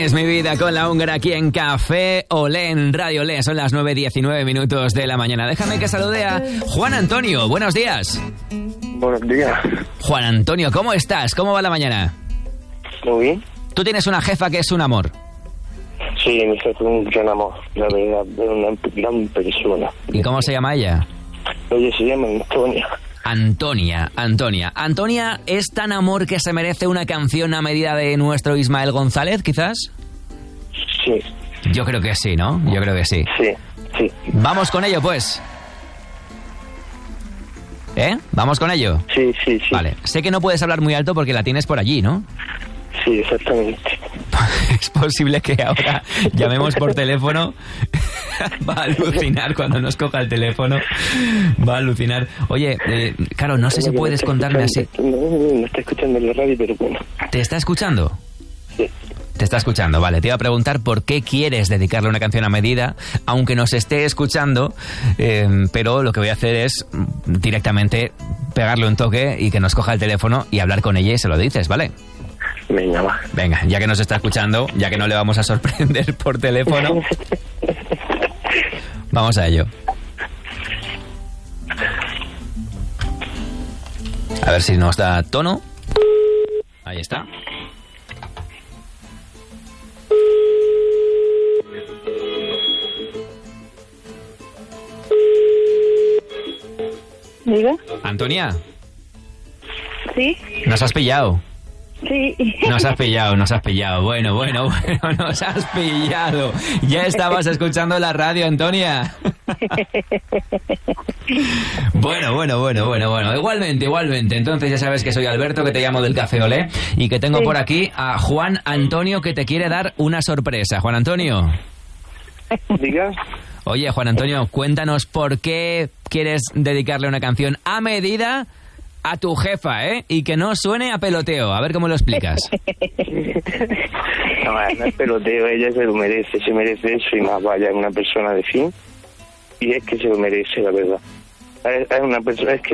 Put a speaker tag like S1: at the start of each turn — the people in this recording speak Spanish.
S1: Es mi vida con la húngara aquí en Café Olé en Radio Olé. Son las 9:19 de la mañana. Déjame que salude a Juan Antonio. Buenos días.
S2: Buenos días.
S1: Juan Antonio, ¿cómo estás? ¿Cómo va la mañana?
S2: Muy bien.
S1: Tú tienes una jefa que es un amor.
S2: Sí, mi jefe es un gran amor. La verdad, es una gran persona.
S1: ¿Y cómo se llama ella?
S2: Ella se llama Antonia.
S1: Antonia, ¿es tan amor que se merece una canción a medida de nuestro Ismael González, quizás?
S2: Sí.
S1: Yo creo que sí, ¿no? Yo creo que sí.
S2: Sí.
S1: Vamos con ello, pues. ¿Vamos con ello?
S2: Sí.
S1: Vale. Sé que no puedes hablar muy alto porque la tienes por allí, ¿no?
S2: Sí, exactamente.
S1: Es posible que ahora llamemos por teléfono. Va a alucinar cuando nos coja el teléfono. Va a alucinar. Oye, claro, no sé si puedes contarme así.
S2: No está escuchando en la radio, pero bueno.
S1: ¿Te está escuchando?
S2: Sí.
S1: Te está escuchando, vale. Te iba a preguntar por qué quieres dedicarle una canción a medida, aunque nos esté escuchando, pero lo que voy a hacer es directamente pegarle un toque y que nos coja el teléfono y hablar con ella y se lo dices, ¿vale?
S2: Venga, va.
S1: Venga, ya que nos está escuchando, ya que no le vamos a sorprender por teléfono, vamos a ello. A ver si nos da tono. Ahí está.
S3: ¿Diga?
S1: Antonia.
S3: ¿Sí?
S1: ¿Nos has pillado?
S3: Sí.
S1: Nos has pillado. Bueno, nos has pillado. Ya estabas escuchando la radio, Antonia. Bueno. Igualmente. Entonces ya sabes que soy Alberto, que te llamo del Café Olé y que tengo por aquí a Juan Antonio, que te quiere dar una sorpresa. Juan Antonio.
S2: Diga.
S1: Oye, Juan Antonio, cuéntanos por qué quieres dedicarle una canción a medida a tu jefa, y que no suene a peloteo. A ver cómo lo explicas.
S2: No es peloteo, ella se merece eso y más, vaya, es una persona de fin y es que se lo merece, la verdad. Es una persona, es que